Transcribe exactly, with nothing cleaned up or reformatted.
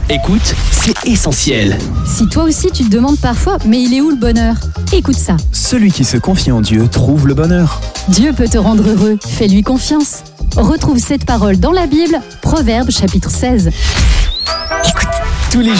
Écoute, c'est essentiel. Si toi aussi tu te demandes parfois, mais il est où le bonheur ? Écoute ça. Celui qui se confie en Dieu trouve le bonheur. Dieu peut te rendre heureux, fais-lui confiance. Retrouve cette parole dans la Bible, Proverbes chapitre seize. Tous les